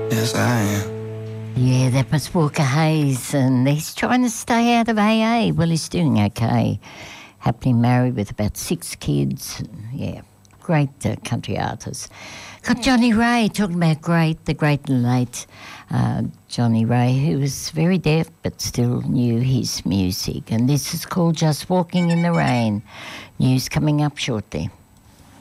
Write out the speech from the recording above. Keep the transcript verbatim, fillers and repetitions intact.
Yes, I am. Yeah, that was Walker Hayes, and he's trying to stay out of A A. Well, he's doing okay. Happily married with about six kids. Yeah, great uh, country artist. Got Johnny Ray, talking about great, the great and late uh, Johnny Ray, who was very deaf but still knew his music. And this is called Just Walking in the Rain. News coming up shortly.